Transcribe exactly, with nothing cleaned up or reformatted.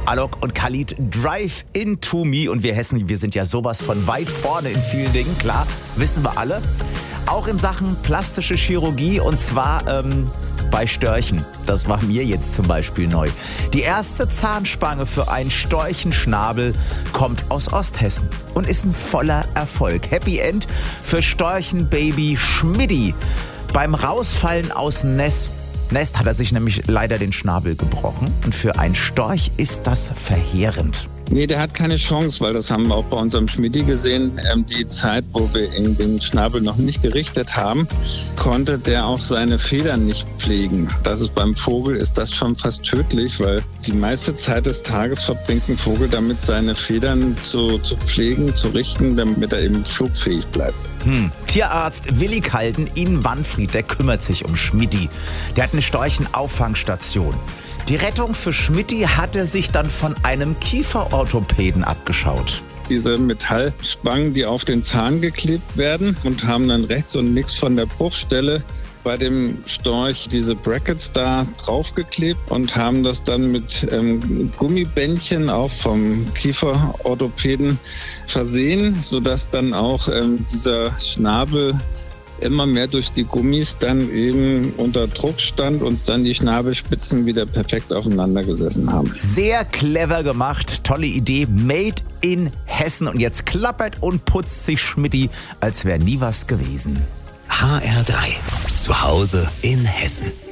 Alok und Khalid, Drive Into Me. Und wir Hessen, wir sind ja sowas von weit vorne in vielen Dingen, klar, wissen wir alle. Auch in Sachen plastische Chirurgie und zwar ähm, bei Störchen. Das war mir jetzt zum Beispiel neu. Die erste Zahnspange für einen Storchenschnabel kommt aus Osthessen und ist ein voller Erfolg. Happy End für Storchenbaby Schmidti. Beim Rausfallen aus Nest, Nest hat er sich nämlich leider den Schnabel gebrochen. Und für einen Storch ist das verheerend. Nee, der hat keine Chance, weil das haben wir auch bei unserem Schmidti gesehen. Ähm, die Zeit, wo wir ihn den Schnabel noch nicht gerichtet haben, konnte der auch seine Federn nicht pflegen. Das ist beim Vogel ist das schon fast tödlich, weil die meiste Zeit des Tages verbringt ein Vogel damit, seine Federn zu, zu pflegen, zu richten, damit er eben flugfähig bleibt. Hm. Tierarzt Willi Kalden in Wanfried, der kümmert sich um Schmidti. Der hat eine Storchenauffangstation. Die Rettung für Schmidti hat er sich dann von einem Kieferorthopäden abgeschaut. Diese Metallspangen, die auf den Zahn geklebt werden und haben dann rechts und links von der Bruchstelle bei dem Storch diese Brackets da draufgeklebt und haben das dann mit ähm, Gummibändchen auch vom Kieferorthopäden versehen, sodass dann auch ähm, dieser Schnabel immer mehr durch die Gummis dann eben unter Druck stand und dann die Schnabelspitzen wieder perfekt aufeinander gesessen haben. Sehr clever gemacht, tolle Idee, made in Hessen. Und jetzt klappert und putzt sich Schmidti, als wäre nie was gewesen. H R drei, zu Hause in Hessen.